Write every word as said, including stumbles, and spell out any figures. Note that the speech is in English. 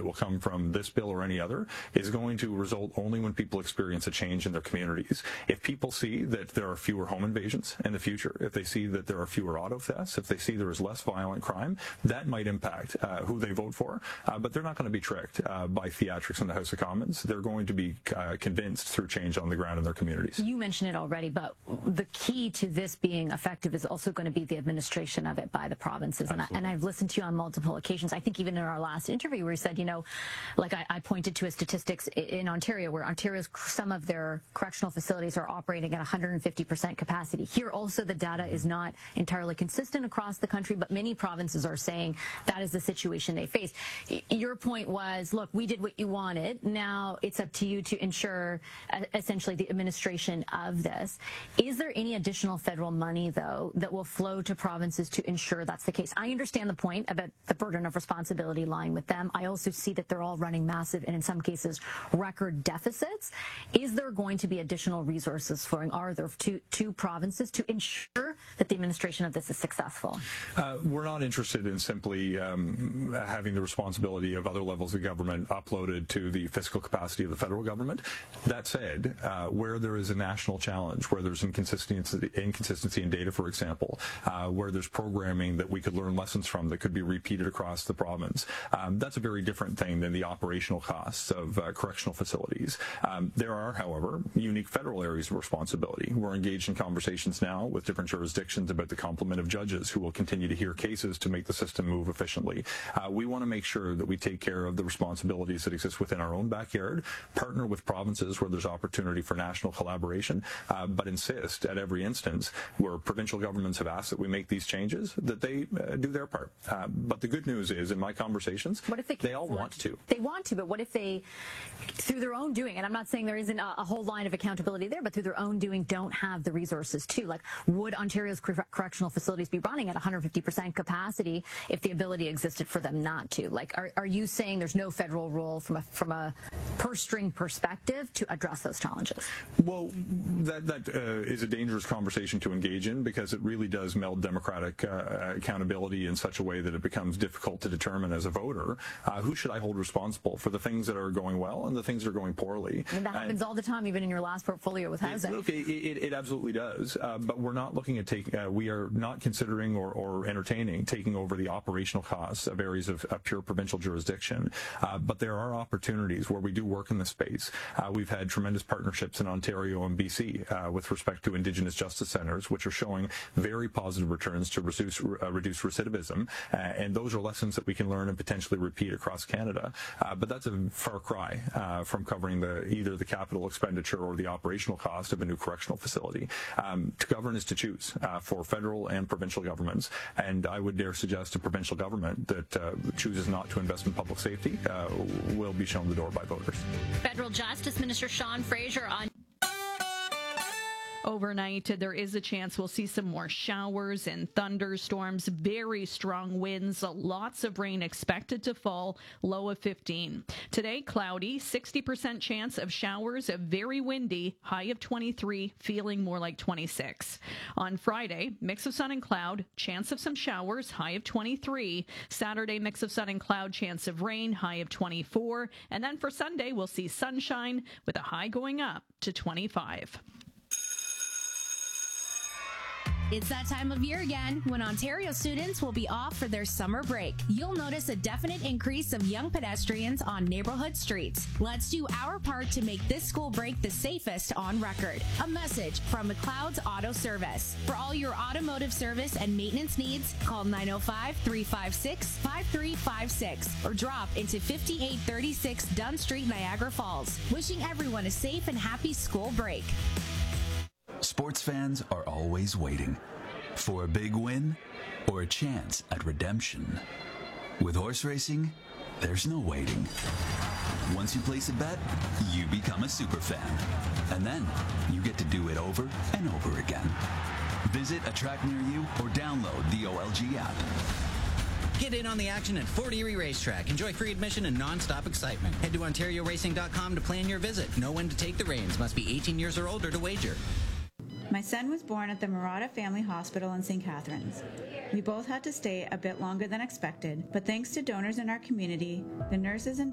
will come from this bill or any other is going to result only when people experience a change in their communities. If people see that there are fewer home invasions in the future, if they see that there are fewer auto thefts, if they see there is less violent crime, that might impact uh, who they vote for. Uh, but they're not going to be tricked uh, by theatrics in the House of Commons. They're going to be uh, convinced through change on the ground in their communities. You mentioned it already, but the key to this being effective is also going to be the administration of it by the provinces. And, I, and I've listened to you on multiple occasions. I think even in our last interview where you said, you know, like I, I pointed to a statistics in Ontario where Ontario's, some of their correctional facilities are operating at one hundred fifty percent capacity. Here also the data is not entirely consistent across the country, but many provinces are saying that is the situation they face. Your point was, look, we did what you wanted. Now it's up to you to ensure uh, essentially the administration of this. Is there any additional federal money, though, that will flow to provinces to ensure that's the case? I understand the point about the burden of responsibility lying with them. I also see that they're all running massive and in some cases record deficits. Is there going to be additional resources flowing, are there, to, to provinces to ensure that the administration of this is successful? Uh, we're not interested in simply um, having the responsibility of other levels of government uploaded to the fiscal capacity of the federal government. That said, uh, where there is a national challenge, where there's inconsistency, inconsistency in data, for example, uh, where there's programming that we could learn lessons from that could be repeated across the province, um, that's a very different thing than the operational costs of uh, correctional facilities. Um, there are, however, unique federal areas of responsibility. We're engaged in conversations now with different jurisdictions about the complement of judges who will continue to hear cases to make the system move efficiently. Uh, we want to make sure that we take care of the responsibilities that exist within our own backyard, partner with provinces where there's opportunity for national collaboration, uh, but insist at every instance where provincial governments have asked that we make these changes, that they uh, do their part. Uh, but the good news is, in my conversations, what if they, they all want to. They want to, but what if they, through their own doing, and I'm not saying there isn't a, a whole line of accountability there, but through their own doing don't have the resources to? Like, would Ontario's cor correctional facilities be running at one hundred fifty percent capacity if the ability existed for them not to? Like, are, are you saying there's no federal role from a, from a purse string perspective to address those challenges? Well, that, that uh, is a dangerous conversation to engage in because it really does meld democratic uh, accountability in such a way that it becomes difficult to determine as a voter uh, who should I hold responsible for the things that are going well and the things that are going poorly. And that happens and, all the time, even in your last portfolio with housing. It, look, it, it, it absolutely does, uh, but we're not looking at taking, uh, we are not considering or, or entertaining taking over the operational costs of areas of, of pure provincial jurisdiction, uh, but there are opportunities where we do work in the space. Uh, we've had tremendous partnerships in Ontario and B C uh, with respect to Indigenous justice centres, which are showing very positive returns to reduce, uh, reduce recidivism, uh, and those are lessons that we can learn and potentially repeat across Canada. Uh, but that's a far cry uh, from covering the either the capital expenditure or the operational cost of a new correctional facility. Um, to govern is to choose uh, for federal and provincial governments, and I would dare suggest a provincial government that uh, chooses not to invest in public safety uh, will be shown the door by voters. Federal Justice Minister Sean Fraser on Overnight, there is a chance we'll see some more showers and thunderstorms, very strong winds, lots of rain expected to fall, low of fifteen. Today, cloudy, sixty percent chance of showers, very windy, high of twenty-three, feeling more like twenty-six. On Friday, mix of sun and cloud, chance of some showers, high of twenty-three. Saturday, mix of sun and cloud, chance of rain, high of twenty-four. And then for Sunday, we'll see sunshine with a high going up to twenty-five. It's that time of year again when Ontario students will be off for their summer break. You'll notice a definite increase of young pedestrians on neighborhood streets. Let's do our part to make this school break the safest on record. A message from McLeod's Auto Service. For all your automotive service and maintenance needs, call nine oh five, three five six, five three five six or drop into fifty-eight thirty-six Dunn Street, Niagara Falls. Wishing everyone a safe and happy school break. Sports fans are always waiting for a big win or a chance at redemption. With horse racing, there's no waiting. Once you place a bet, you become a super fan. And then you get to do it over and over again. Visit a track near you or download the O L G app. Get in on the action at Fort Erie Racetrack. Enjoy free admission and non-stop excitement. Head to Ontario Racing dot com to plan your visit. Know when to take the reins. Must be eighteen years or older to wager. My son was born at the Murata Family Hospital in Saint Catharines. We both had to stay a bit longer than expected, but thanks to donors in our community, the nurses and